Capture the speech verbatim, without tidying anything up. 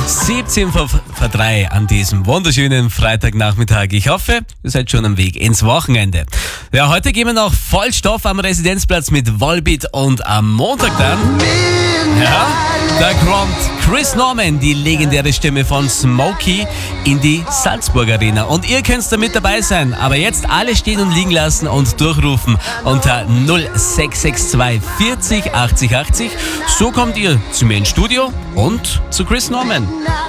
siebzehn vor drei an diesem wunderschönen Freitagnachmittag. Ich hoffe, ihr seid schon am Weg ins Wochenende. Ja, heute gehen wir noch voll Stoff am Residenzplatz mit Volbeat und am Montag dann, ja, da kommt Chris Norman, die legendäre Stimme von Smokey, in die Salzburg Arena. Und ihr könnt da mit dabei sein. Aber jetzt alle stehen und liegen lassen und durchrufen unter null sechs sechs zwei vierzig achtzig achtzig. So kommt ihr zu mir ins Studio und zu Chris Norman.